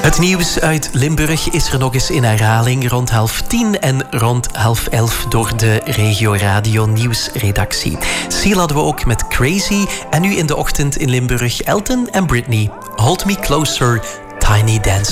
Het nieuws uit Limburg is er nog eens in herhaling rond 10:30 en rond 10:30 door de Regio Radio Nieuwsredactie. Seal hadden we ook met Crazy en nu in de ochtend in Limburg Elton en Britney. Hold Me Closer, Tiny Dancer.